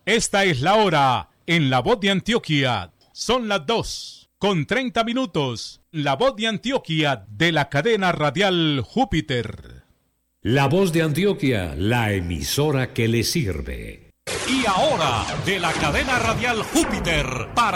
Esta es la hora en La Voz de Antioquia. Son las 2:30. La Voz de Antioquia de la cadena radial Júpiter. La Voz de Antioquia, la emisora que le sirve. Y ahora, de la cadena radial Júpiter, para